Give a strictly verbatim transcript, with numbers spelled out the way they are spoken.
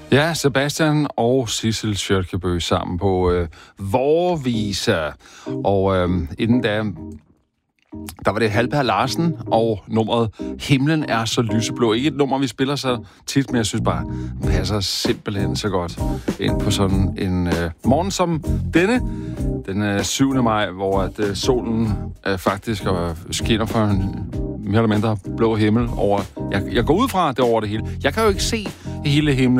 Ja, Sebastian og Sissel Kjølkebø sammen på øh, Vårvisa. Og øh, inden da, der var det Halvberg Larsen og nummeret Himlen er så lyseblå. Ikke et nummer, vi spiller så tit, men jeg synes bare, det passer simpelthen så godt ind på sådan en øh, morgen som denne. Den øh, syvende maj, hvor at, øh, solen øh, faktisk øh, skinner for en mere eller mindre blå himmel over. Jeg, jeg går ud fra det over det hele. Jeg kan jo ikke se hele himlen.